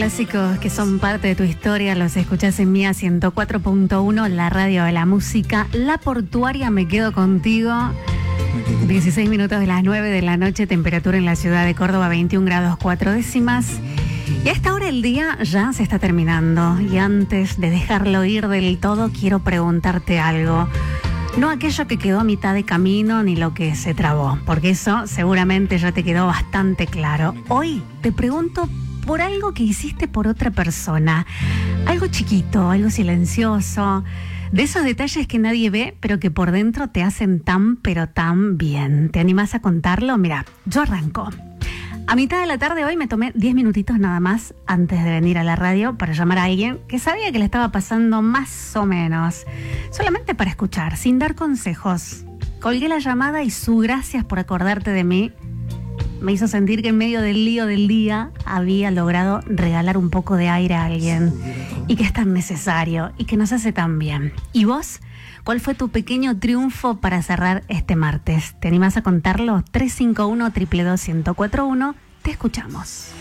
clásicos que son parte de tu historia los escuchás en Mía 104.1, la radio de la música. La Portuaria, me quedo contigo. 16 minutos de las 9 de la noche, temperatura en la ciudad de Córdoba 21 grados 4 décimas. Y a esta hora el día ya se está terminando. Y antes de dejarlo ir del todo, quiero preguntarte algo. No aquello que quedó a mitad de camino ni lo que se trabó, porque eso seguramente ya te quedó bastante claro. Hoy te pregunto por algo que hiciste por otra persona. Algo chiquito, algo silencioso. De esos detalles que nadie ve, pero que por dentro te hacen tan, pero tan bien. ¿Te animás a contarlo? Mira, yo arranco. A mitad de la tarde hoy me tomé 10 minutitos nada más antes de venir a la radio para llamar a alguien que sabía que le estaba pasando más o menos. Solamente para escuchar, sin dar consejos. Colgué la llamada y su gracias por acordarte de mí me hizo sentir que en medio del lío del día había logrado regalar un poco de aire a alguien y que es tan necesario y que nos hace tan bien. ¿Y vos? ¿Cuál fue tu pequeño triunfo para cerrar este martes? ¿Te animás a contarlo? 351-222-1041. Te escuchamos.